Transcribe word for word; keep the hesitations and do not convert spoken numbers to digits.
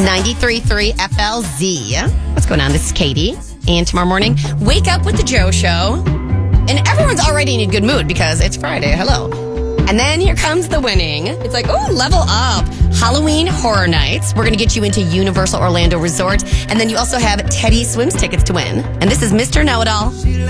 ninety-three point three F L Z. What's going on? This is Katie. And tomorrow morning, wake up with the Joe Show. And everyone's already in a good mood because it's Friday. Hello. And then here comes the winning. It's like, oh, level up. Halloween Horror Nights. We're going to get you into Universal Orlando Resort. And then you also have Teddy Swims tickets to win. And this is Mister Know-It-All.